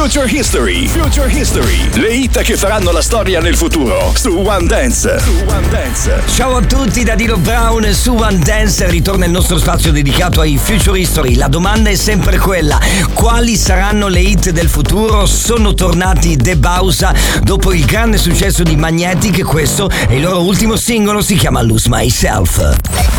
Future History. Le hit che faranno la storia nel futuro su One Dance. Ciao a tutti da Dino Brown. Su One Dance ritorna il nostro spazio dedicato ai Future History. La domanda è sempre quella: quali saranno le hit del futuro? Sono tornati The Bausa dopo il grande successo di Magnetic. Questo è il loro ultimo singolo, si chiama Lose Myself.